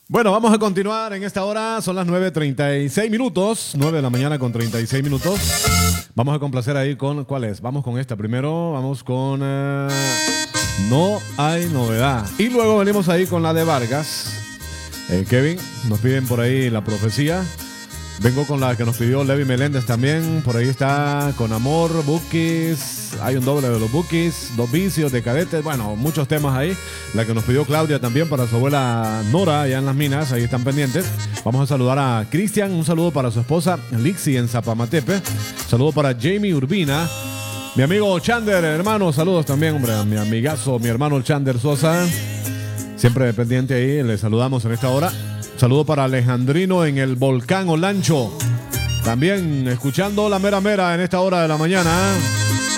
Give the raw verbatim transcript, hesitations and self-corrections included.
Bueno, vamos a continuar en esta hora. Son las nueve treinta y seis minutos. nueve de la mañana con treinta y seis minutos. Vamos a complacer ahí con... ¿Cuál es? Vamos con esta primero. Vamos con... Uh, no hay novedad. Y luego venimos ahí con la de Vargas. Eh, Kevin, nos piden por ahí la profecía. Vengo con la que nos pidió Levi Meléndez también. Por ahí está Con Amor, Bookies. Hay un doble de los Bookies. Dos Vicios de Cadetes. Bueno, muchos temas ahí. La que nos pidió Claudia también para su abuela Nora allá en Las Minas. Ahí están pendientes. Vamos a saludar a Cristian. Un saludo para su esposa Lixi en Zapamatepe. Saludo para Jamie Urbina. Mi amigo Chander, hermano. Saludos también, hombre. A mi amigazo, mi hermano Chander Sosa. Siempre pendiente ahí. Le saludamos en esta hora. Saludo para Alejandrino en el Volcán Olancho. También escuchando la mera mera en esta hora de la mañana.